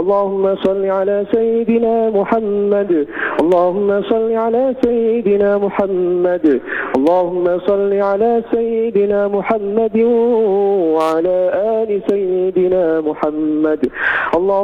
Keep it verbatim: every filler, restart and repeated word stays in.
اللهم صل على سيدنا محمد اللهم صل على سيدنا محمد اللهم صل على سيدنا محمد وعلى آل سيدنا محمد. اللهم